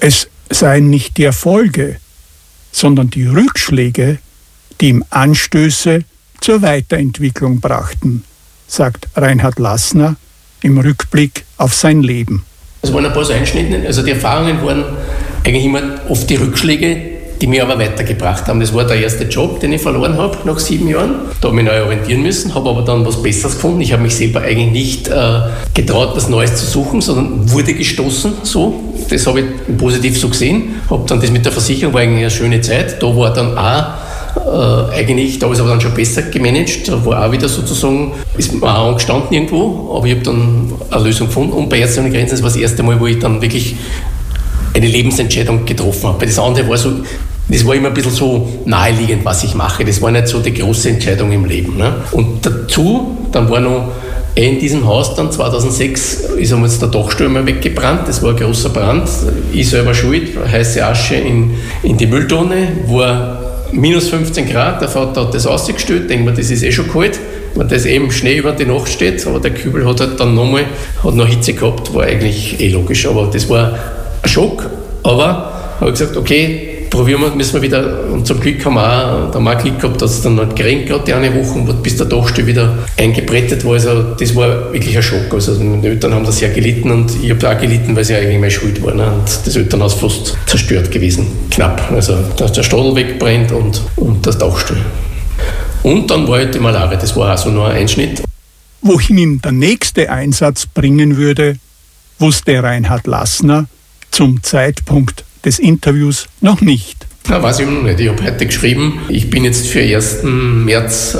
Es seien nicht die Erfolge, sondern die Rückschläge, die ihm Anstöße zur Weiterentwicklung brachten, sagt Reinhard Lassner im Rückblick auf sein Leben. Es waren ein paar so Einschnitte, also die Erfahrungen waren eigentlich immer oft die Rückschläge, die mich aber weitergebracht haben. Das war der erste Job, den ich verloren habe nach 7 Jahren. Da habe ich mich neu orientieren müssen, habe aber dann was Besseres gefunden. Ich habe mich selber eigentlich nicht getraut, was Neues zu suchen, sondern wurde gestoßen. So. Das habe ich positiv so gesehen. Habe dann das mit der Versicherung, war eigentlich eine schöne Zeit. Da war dann auch eigentlich, da ist aber dann schon besser gemanagt. Da war auch wieder sozusagen, ist mir auch angestanden irgendwo, aber ich habe dann eine Lösung gefunden. Und bei Ärzte ohne Grenzen, das war das erste Mal, wo ich dann wirklich eine Lebensentscheidung getroffen habe. Weil das andere war so, das war immer ein bisschen so naheliegend, was ich mache. Das war nicht so die große Entscheidung im Leben. Ne? Und dazu, dann war noch in diesem Haus dann 2006 ist uns der Dachstuhl mal weggebrannt. Das war ein großer Brand. Ich selber schuld, heiße Asche in die Mülltonne, war minus 15 Grad. Der Vater hat das ausgestellt, denkt man, das ist schon kalt, wenn das eben Schnee über die Nacht steht. Aber der Kübel hat halt dann noch Hitze gehabt, war eigentlich logisch. Aber das war ein Schock. Aber habe ich gesagt, okay, probieren wir, müssen wir wieder, und zum Glück haben wir auch Glück gehabt, dass es dann noch geregnet hat, die eine Woche, bis der Dachstuhl wieder eingebrettet war. Also das war wirklich ein Schock. Also meine Eltern haben da sehr gelitten und ich habe da auch gelitten, weil es ja eigentlich meine Schuld war. Ne? Und das Elternhaus fast zerstört gewesen, knapp. Also dass der Stadel wegbrennt und das Dachstuhl. Und dann war halt die Malaria, das war auch so nur ein Einschnitt. Wohin ihn der nächste Einsatz bringen würde, wusste Reinhard Lassner zum Zeitpunkt des Interviews noch nicht. Na, weiß ich noch nicht. Ich habe heute geschrieben, ich bin jetzt für 1. März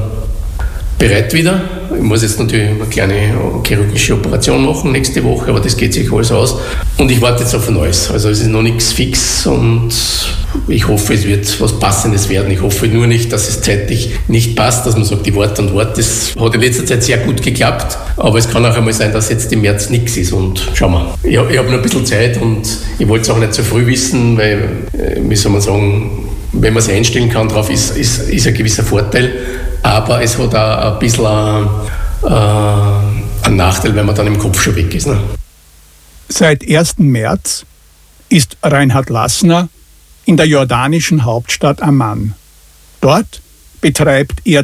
bereit wieder. Ich muss jetzt natürlich eine kleine chirurgische Operation machen nächste Woche, aber das geht sich alles aus. Und ich warte jetzt auf Neues. Also es ist noch nichts fix und ich hoffe, es wird was Passendes werden. Ich hoffe nur nicht, dass es zeitlich nicht passt, dass man sagt, ich warte und warte. Das hat in letzter Zeit sehr gut geklappt, aber es kann auch einmal sein, dass jetzt im März nichts ist und schauen wir. Ich habe noch ein bisschen Zeit und ich wollte es auch nicht zu früh wissen, weil, wie soll man sagen, wenn man sich einstellen kann drauf, ist ein gewisser Vorteil. Aber es hat auch ein bisschen einen Nachteil, wenn man dann im Kopf schon weg ist. Ne? Seit 1. März ist Reinhard Lassner in der jordanischen Hauptstadt Amman. Dort betreibt er